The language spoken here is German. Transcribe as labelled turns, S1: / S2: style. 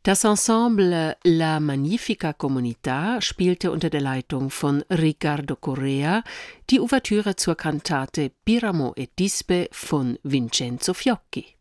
S1: Das Ensemble La Magnifica Comunità spielte unter der Leitung von Riccardo Correa die Ouvertüre zur Kantate Piramo e Tisbe von Vincenzo Fiocchi.